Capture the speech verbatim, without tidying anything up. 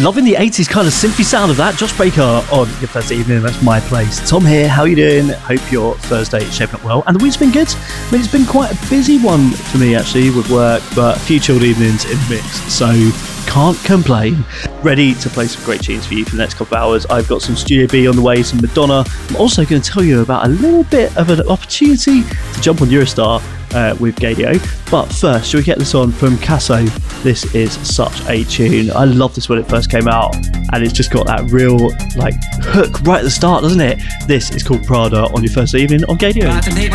Loving the eighties kind of synthy sound of that. Josh Baker on your Thursday evening. That's my place. Tom here. How are you doing? Hope your Thursday is shaping up well. And the week's been good. I mean, it's been quite a busy one for me, actually, with work, but a few chilled evenings in the mix. So can't complain. Ready to play some great tunes for you for the next couple of hours. I've got some Studio B on the way, some Madonna. I'm also going to tell you about a little bit of an opportunity to jump on Eurostar uh, with Gadio. But first, shall we get this on from Casso? This is such a tune. I loved this when it first came out, and it's just got that real like hook right at the start, doesn't it? This is called Prada on your first evening on Gadio.